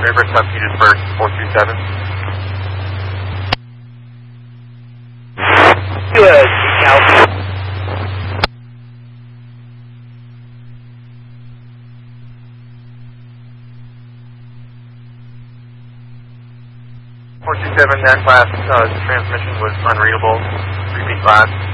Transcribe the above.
River, St. Petersburg, 427. Cal. 427, that class transmission was unreadable. Repeat class.